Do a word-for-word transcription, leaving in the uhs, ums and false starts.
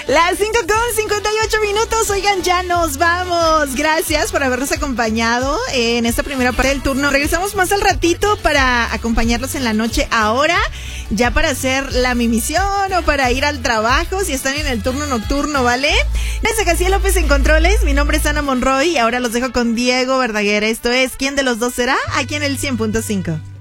Las cinco con cincuenta y ocho minutos. Oigan, ya nos vamos. Gracias por habernos acompañado en esta primera parte del turno. Regresamos más al ratito para acompañarlos en la noche. Ahora, ya para hacer la mimisión o para ir al trabajo, si están en el turno nocturno, ¿vale? Desde García López en Controles, mi nombre es Ana Monroy y ahora los dejo con Diego Verdaguer. Esto es ¿Quién de los dos será? Aquí en el cien punto cinco.